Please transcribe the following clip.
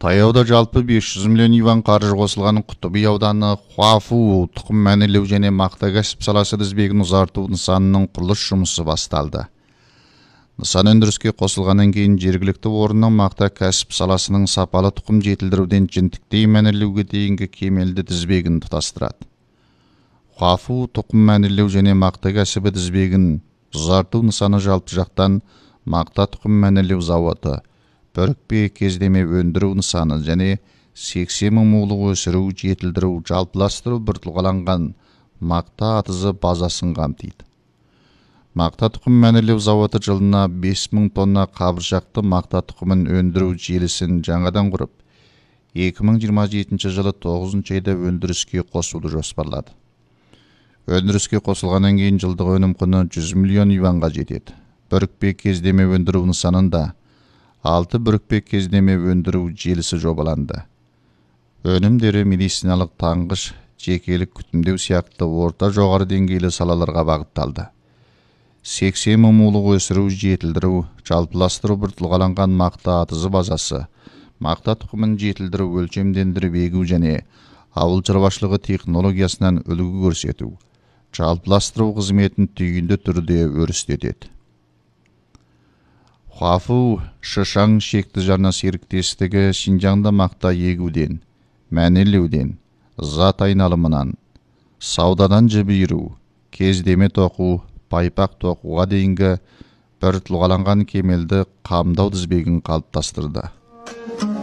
Таяуда жалпы 500 миллион юан қаржы қосылған Құттөбе ауданы Хуафу тұқым мәнерлеу және мақта кәсіп саласы тізбегін ұзарту нысанының құрылыс жұмысы басталды. Нысан өндіріске қосылғаннан кейін жергілікті орынның мақта кәсіп саласының сапалы тұқым жетілдіруден жінтіктей мәнерлеуге дейінгі кемелді тізбегін тұтастырады. Хуафу тұқым мәнерлеу және мақта кәсібі тізбегін ұзарту нысаны жалпы жақтан мақта тұқым мәнерлеу заводы, бірікпе кездеме өндіру нысаны және 80 мың мулық өсіру, жетілдіру, жалпыластыру бір тұлғаланған мақта атызы базасын қамтиды. Мақта тұқым мәнерлеу заводы жылына 5000 тонна қабыршақты мақта тұқымын өндіру желісін жаңадан құрып, 2027 жылы 9 айда өндіріске қосуды жоспарлады. Өндіріске қосылғаннан кейін жылдық өнім құны 100 миллион юанға жетеді. Бірікпе кездеме өндіру нысанында 6 бірікпе кездеме өндіру желісі жобаланды. Өнімдері медициналық таңғыш, жекелік күтімдеу сияқты орта жоғары деңгейлі салаларға бағытталды. 80 мың мулық өсіру, жетілдіру, жалпыластыру бір тұлғаланған мақта атызы базасы, мақта тұқымын жетілдіру, өлшемдендіріп егу және ауыл шаруашылығы технологиясынан үлгі көрсету, жалпыластыру қызметін түйінді түрде өрістетеді. Хуафу Шишаң шекті жарна серіктестігі Шинжаңда мақта егуден, мәнерлеуден, зат айналымынан, саудадан жіберу, кездеме тоқу, пайпақ тоқуға дейінгі бір тұлғаланған кемелді қамдау тізбегін қалыптастырды.